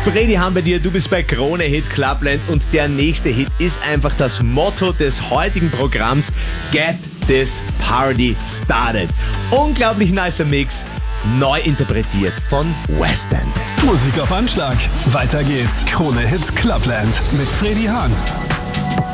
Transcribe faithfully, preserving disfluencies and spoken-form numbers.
Freddy Hahn bei dir, du bist bei Krone Hit Clubland und der nächste Hit ist einfach das Motto des heutigen Programms: Get this party started. Unglaublich nicer Mix, neu interpretiert von West End. Musik auf Anschlag. Weiter geht's. Krone Hit Clubland mit Freddy Hahn.